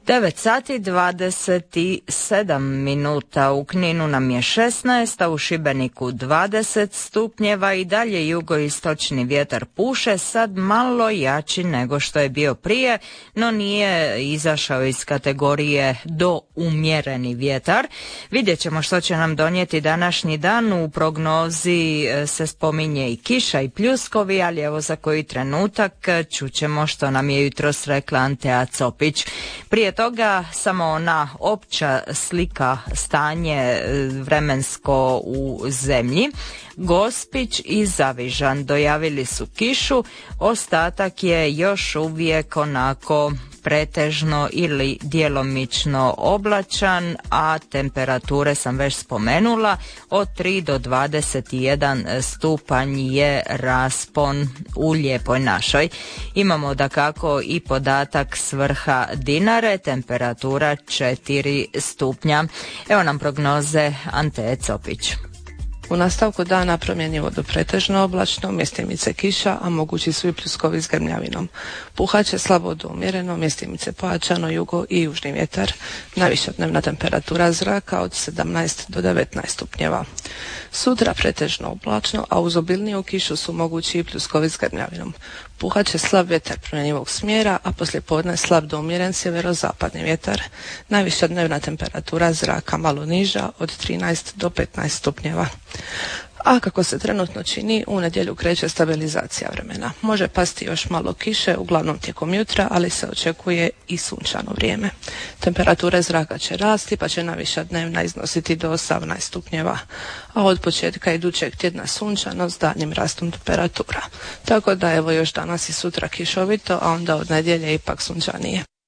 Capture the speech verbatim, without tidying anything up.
devet sati dvadeset sedam minuta, u Kninu nam je šesnaest, a u Šibeniku dvadeset stupnjeva i dalje jugoistočni vjetar puše, sad malo jači nego što je bio prije, no nije izašao iz kategorije do umjereni vjetar. Vidjet ćemo što će nam donijeti današnji dan. U prognozi se spominje i kiša i pljuskovi, ali evo za koji trenutak čućemo što nam je jutros rekla Antea Copić. Prije toga samo ona opća slika, stanje vremensko u zemlji. Gospić i Zavižan dojavili su kišu, ostatak je još uvijek onako pretežno ili djelomično oblačan, a temperature sam već spomenula, od tri do dvadeset jedan stupanj je raspon u Lijepoj našoj. Imamo dakako i podatak s vrha Dinare, temperatura četiri stupnja. Evo nam prognoze Ante Copić. U nastavku dana promjenjivo do pretežno oblačno, mjestimice kiša, a mogući su i pljuskovi s grmljavinom. Puhaće slabo do umjereno, mjestimice pojačano jugo i južni vjetar. Najviša dnevna temperatura zraka od sedamnaest do devetnaest stupnjeva. Sutra pretežno oblačno, a uz obilniju kišu su mogući i pljuskovi s grmljavinom. Puhaće slab vjetar promjenjivog smjera, a poslijepodne slab do umjeren sjeverozapadni vjetar. Najviša dnevna temperatura zraka malo niža od trinaest do petnaest stupnjeva. A kako se trenutno čini, u nedjelju kreće stabilizacija vremena. Može pasti još malo kiše, uglavnom tijekom jutra, ali se očekuje i sunčano vrijeme. Temperature zraka će rasti, pa će najviša dnevna iznositi do osamnaest stupnjeva. A od početka idućeg tjedna sunčano s daljnjim rastom temperatura. Tako da evo još danas i sutra kišovito, a onda od nedjelje ipak sunčanije.